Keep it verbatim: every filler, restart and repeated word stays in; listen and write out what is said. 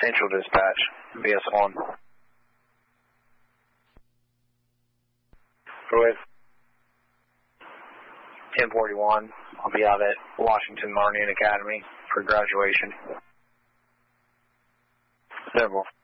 Central Dispatch, B S one. Go ahead. ten forty-one, I'll be out at Washington Marine Academy for graduation. Several.